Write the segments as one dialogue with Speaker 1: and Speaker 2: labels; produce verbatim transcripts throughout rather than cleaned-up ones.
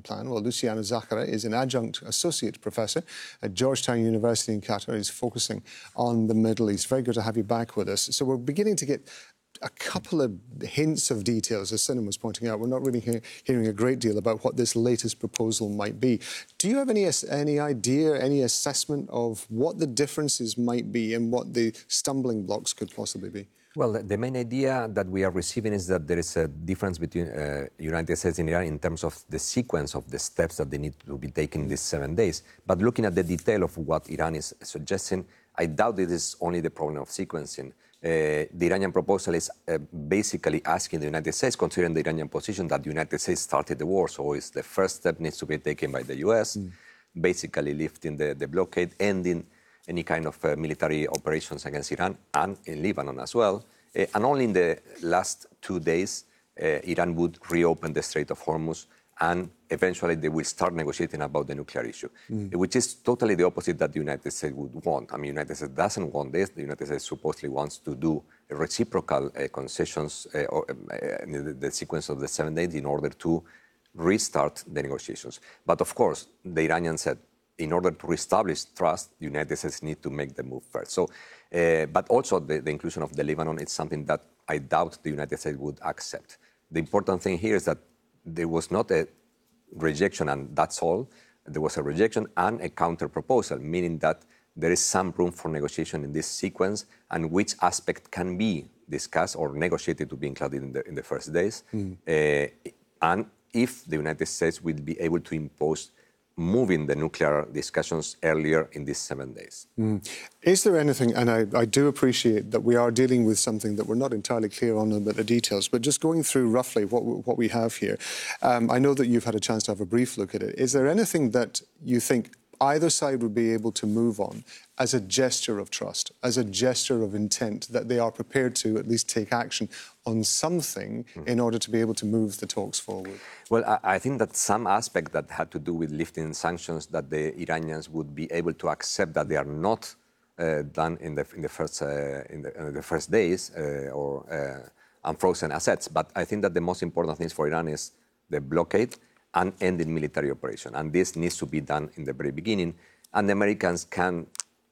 Speaker 1: plan? Well, Luciana Zaghara is an adjunct associate professor at Georgetown University in Qatar. He's focusing on the Middle East. Very good to have you back with us. So we're beginning to get a couple of hints of details, as Sinan was pointing out. We're not really hear, hearing a great deal about what this latest proposal might be. Do you have any any idea, any assessment of what the differences might be and what the stumbling blocks could possibly be?
Speaker 2: Well, the main idea that we are receiving is that there is a difference between uh, United States and Iran in terms of the sequence of the steps that they need to be taken in these seven days. But looking at the detail of what Iran is suggesting, I doubt it is only the problem of sequencing. Uh, the Iranian proposal is uh, basically asking the United States, considering the Iranian position that the United States started the war, so it's the first step needs to be taken by the U S, mm. basically lifting the, the blockade, ending any kind of uh, military operations against Iran and in Lebanon as well. Uh, and only in the last two days, uh, Iran would reopen the Strait of Hormuz, and eventually they will start negotiating about the nuclear issue, mm. which is totally the opposite that the United States would want. I mean, the United States doesn't want this. The United States supposedly wants to do reciprocal uh, concessions uh, or, uh, in the, the sequence of the seven days in order to restart the negotiations. But of course, the Iranians said, in order to reestablish trust, the United States need to make the move first. So, uh, but also the, the inclusion of the Lebanon is something that I doubt the United States would accept. The important thing here is that there was not a rejection and that's all. There was a rejection and a counter-proposal, meaning that there is some room for negotiation in this sequence and which aspect can be discussed or negotiated to be included in the, in the first days. Mm. Uh, and if the United States will be able to impose moving the nuclear discussions earlier in these seven days.
Speaker 1: Mm. Is there anything, and I, I do appreciate that we are dealing with something that we're not entirely clear on about the details, but just going through roughly what, what we have here, um, I know that you've had a chance to have a brief look at it. Is there anything that you think either side would be able to move on as a gesture of trust, as a gesture of intent, that they are prepared to at least take action on something mm. in order to be able to move the talks forward?
Speaker 2: Well, I, I think that some aspect that had to do with lifting sanctions, that the Iranians would be able to accept that they are not uh, done in the in the first uh, in, the, in the first days uh, or uh, unfrozen assets. But I think that the most important thing for Iran is the blockade and ending military operation. And this needs to be done in the very beginning. And the Americans can,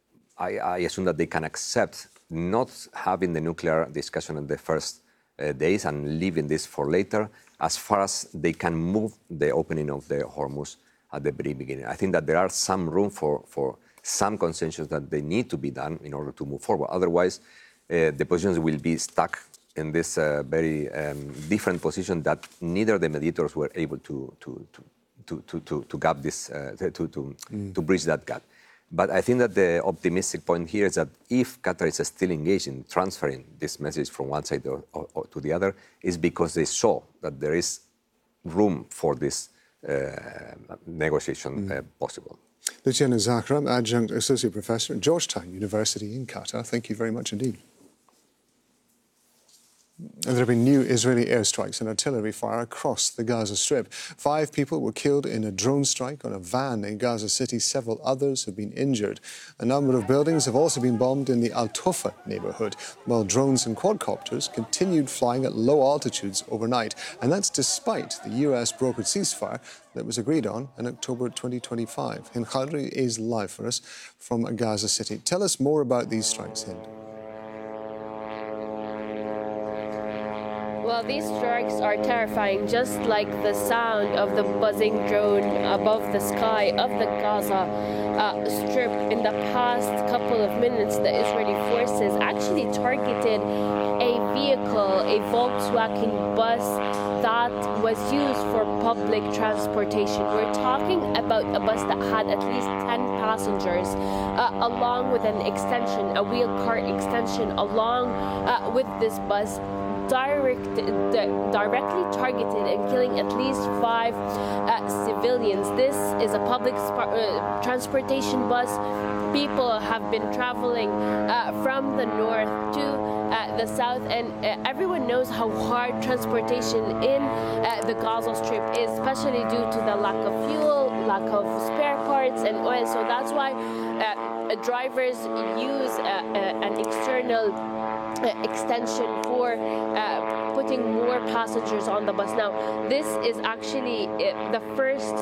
Speaker 2: I, I assume that they can accept not having the nuclear discussion in the first uh, days and leaving this for later, as far as they can move the opening of the Hormuz at the very beginning. I think that there are some room for, for some consensus that they need to be done in order to move forward. Otherwise, uh, the positions will be stuck in this uh, very um, different position that neither the mediators were able to to to to to, to, to gap this uh, to to, mm. to bridge that gap. But I think that the optimistic point here is that if Qatar is still engaged in transferring this message from one side or, or, or to the other, is because they saw that there is room for this uh, negotiation mm. uh, possible.
Speaker 1: Luciana Zaghara, adjunct associate professor at Georgetown University in Qatar. Thank you very much indeed. And there have been new Israeli airstrikes and artillery fire across the Gaza Strip. Five people were killed in a drone strike on a van in Gaza City. Several others have been injured. A number of buildings have also been bombed in the Al Tofa neighbourhood, while drones and quadcopters continued flying at low altitudes overnight. And that's despite the U S brokered ceasefire that was agreed on in October twenty twenty-five. Hind Khadri is live for us from Gaza City. Tell us more about these strikes, Hind.
Speaker 3: Well, these strikes are terrifying, just like the sound of the buzzing drone above the sky of the Gaza uh, Strip. In the past couple of minutes, the Israeli forces actually targeted a vehicle, a Volkswagen bus that was used for public transportation. We're talking about a bus that had at least ten passengers, uh, along with an extension, a wheel cart extension, along uh, with this bus. Direct, directly targeted and killing at least five uh, civilians. This is a public uh, transportation bus. People have been traveling uh, from the north to uh, the south, and uh, everyone knows how hard transportation in uh, the Gaza Strip is, especially due to the lack of fuel, lack of spare parts and oil. So that's why uh, drivers use uh, uh, an external Uh, extension for uh, putting more passengers on the bus. Now, this is actually uh, the first